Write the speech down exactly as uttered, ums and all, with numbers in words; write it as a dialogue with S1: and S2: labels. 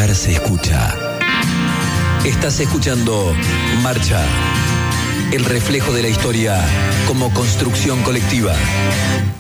S1: lugar se escucha. Estás escuchando Marcha, el reflejo de la historia como construcción colectiva.